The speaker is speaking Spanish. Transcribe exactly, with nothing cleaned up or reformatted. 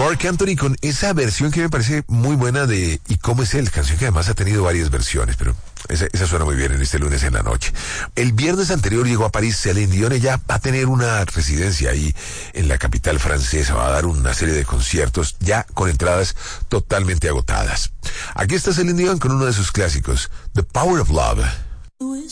Marc Anthony con esa versión que me parece muy buena de ¿Y cómo es él? Canción que además ha tenido varias versiones, pero esa, esa suena muy bien en este lunes en la noche. El viernes anterior llegó a París Celine Dion. Ella va a tener una residencia ahí en la capital francesa, va a dar una serie de conciertos ya con entradas totalmente agotadas. Aquí está Celine Dion con uno de sus clásicos, The Power of Love.